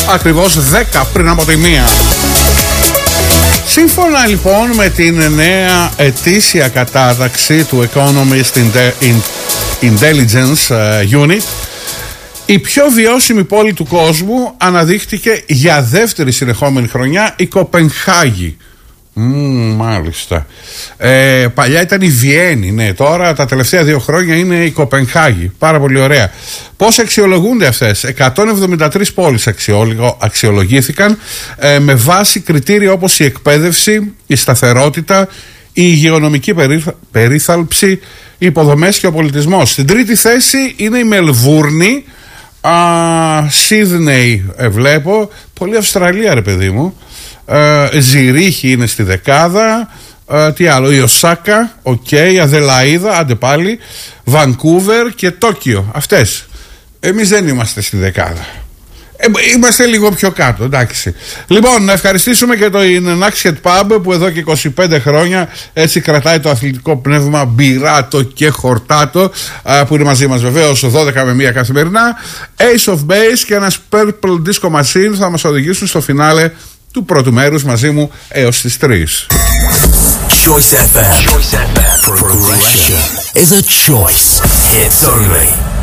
Ακριβώς 10 πριν από τη 1. Σύμφωνα λοιπόν με την νέα ετήσια κατάταξη του Economist Intelligence Unit, η πιο βιώσιμη πόλη του κόσμου αναδείχτηκε για δεύτερη συνεχόμενη χρονιά η Κοπενχάγη. Μάλιστα. Παλιά ήταν η Βιέννη, ναι, τώρα τα τελευταία 2 χρόνια είναι η Κοπενχάγη. Πάρα πολύ ωραία. Πώς αξιολογούνται αυτές? 173 πόλεις αξιολογήθηκαν με βάση κριτήρια όπως η εκπαίδευση, η σταθερότητα, η υγειονομική περίθαλψη, οι υποδομές και ο πολιτισμός. Στην τρίτη θέση είναι η Μελβούρνη, Σίδνεϊ βλέπω, πολύ Αυστραλία ρε παιδί μου, Ζηρίχη είναι στη δεκάδα, τι άλλο, η Οσάκα, Αδελαΐδα, άντε πάλι, Βανκούβερ και Τόκιο. Αυτές. Εμείς δεν είμαστε στη δεκάδα. Είμαστε λίγο πιο κάτω, εντάξει. Λοιπόν, να ευχαριστήσουμε και το Naxet Pub που εδώ και 25 χρόνια έτσι κρατάει το αθλητικό πνεύμα μπυράτο και χορτάτο, που είναι μαζί μας βεβαίως 12 με 1 καθημερινά. Ace of Base και ένας Purple Disco Machine θα μας οδηγήσουν στο φινάλε του πρώτου μέρους μαζί μου έως τις 3. Choice FM. Progression is a choice. Hits only.